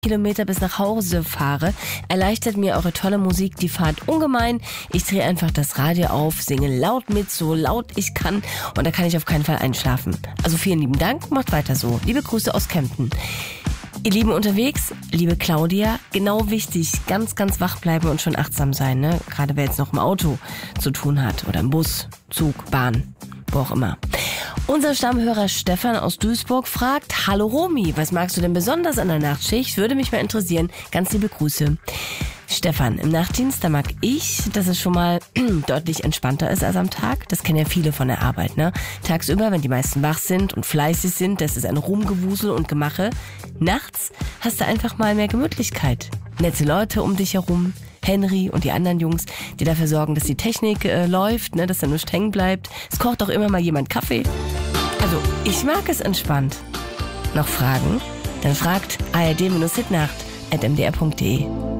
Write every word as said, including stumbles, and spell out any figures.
Kilometer bis nach Hause fahre, erleichtert mir eure tolle Musik die Fahrt ungemein. Ich drehe einfach das Radio auf, singe laut mit, so laut ich kann und da kann ich auf keinen Fall einschlafen. Also vielen lieben Dank, macht weiter so. Liebe Grüße aus Kempten. Ihr Lieben unterwegs, liebe Claudia, genau wichtig, ganz, ganz wach bleiben und schon achtsam sein, ne? Gerade wer jetzt noch im Auto zu tun hat oder im Bus, Zug, Bahn, wo auch immer. Unser Stammhörer Stefan aus Duisburg fragt, hallo Romy, was magst du denn besonders an der Nachtschicht? Würde mich mal interessieren. Ganz liebe Grüße. Stefan, im Nachtdienst, da mag ich, dass es schon mal deutlich entspannter ist als am Tag. Das kennen ja viele von der Arbeit, ne? Tagsüber, wenn die meisten wach sind und fleißig sind, das ist ein Rumgewusel und Gemache. Nachts hast du einfach mal mehr Gemütlichkeit. Nette Leute um dich herum. Henry und die anderen Jungs, die dafür sorgen, dass die Technik äh, läuft, ne, dass da nichts hängen bleibt. Es kocht auch immer mal jemand Kaffee. Also, ich mag es entspannt. Noch Fragen? Dann fragt a r d Hitnacht at m d r punkt d e.